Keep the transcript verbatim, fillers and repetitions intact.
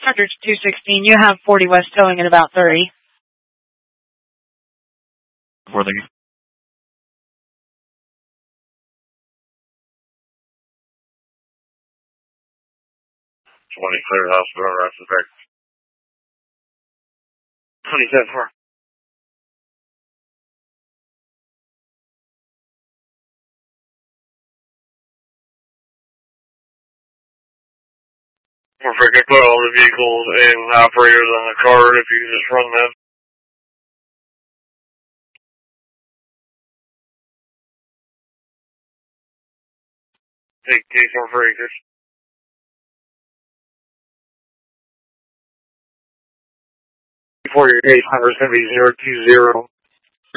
Charger two sixteen, you have forty West towing at about thirty. Before they twenty clear hospital, rest of back. twenty-seven four. We're freaking put all the vehicles and operators on the card if you just run them. Take case on breakers. Before your case number is going to be zero two zero